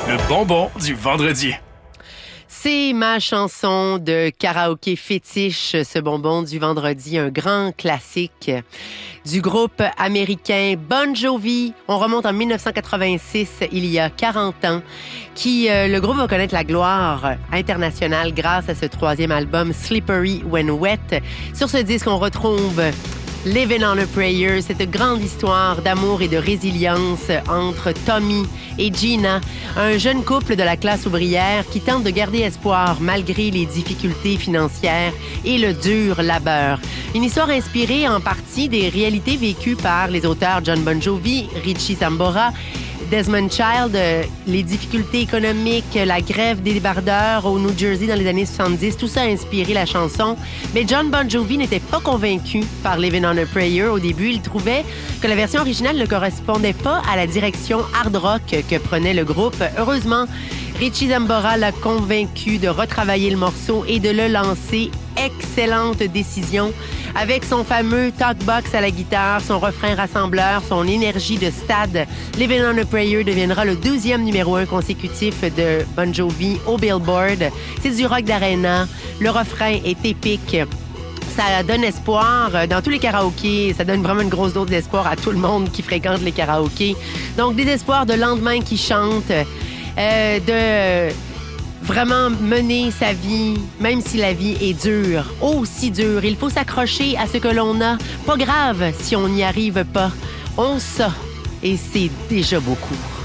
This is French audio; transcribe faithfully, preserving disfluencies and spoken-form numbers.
Le bonbon du vendredi. C'est ma chanson de karaoké fétiche, ce bonbon du vendredi, un grand classique du groupe américain Bon Jovi. On remonte en dix-neuf cent quatre-vingt-six, il y a quarante ans, qui euh, le groupe va connaître la gloire internationale grâce à ce troisième album Slippery When Wet. Sur ce disque, on retrouve Living on a Prayer, cette grande histoire d'amour et de résilience entre Tommy et Gina, un jeune couple de la classe ouvrière qui tente de garder espoir malgré les difficultés financières et le dur labeur. Une histoire inspirée en partie des réalités vécues par les auteurs John Bon Jovi, Richie Sambora, Desmond Child, les difficultés économiques, la grève des débardeurs au New Jersey dans les années soixante-dix, tout ça a inspiré la chanson. Mais John Bon Jovi n'était pas convaincu par Living on a Prayer. Au début, il trouvait que la version originale ne correspondait pas à la direction hard rock que prenait le groupe. Heureusement, Richie Sambora l'a convaincu de retravailler le morceau et de le lancer. Excellente décision. Avec son fameux talkbox à la guitare, son refrain rassembleur, son énergie de stade, Living on a Prayer deviendra le deuxième numéro un consécutif de Bon Jovi au Billboard. C'est du rock d'arena. Le refrain est épique. Ça donne espoir dans tous les karaokés. Ça donne vraiment une grosse dose d'espoir à tout le monde qui fréquente les karaokés. Donc, des espoirs de lendemain qui chantent, euh, de vraiment mener sa vie, même si la vie est dure, aussi dure. Il faut s'accrocher à ce que l'on a. Pas grave si on n'y arrive pas. On sait, et c'est déjà beaucoup.